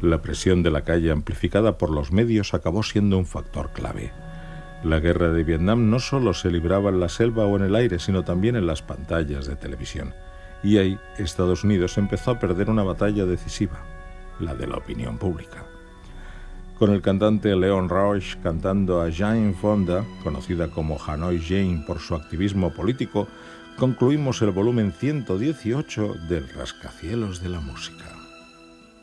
La presión de la calle amplificada por los medios acabó siendo un factor clave. La guerra de Vietnam no solo se libraba en la selva o en el aire, sino también en las pantallas de televisión. Y ahí Estados Unidos empezó a perder una batalla decisiva, la de la opinión pública. Con el cantante Leon Rush cantando a Jane Fonda, conocida como Hanoi Jane por su activismo político, concluimos el volumen 118 del Rascacielos de la Música.